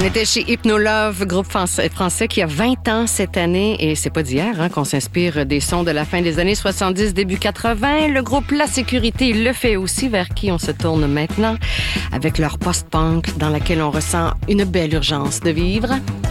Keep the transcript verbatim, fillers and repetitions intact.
était chez Hypnolove, groupe français qui a vingt ans cette année. Et c'est pas d'hier hein, qu'on s'inspire des sons de la fin des années soixante-dix, début quatre-vingts. Le groupe La Sécurité le fait aussi, vers qui on se tourne maintenant avec leur post-punk dans laquelle on ressent une belle urgence de vivre.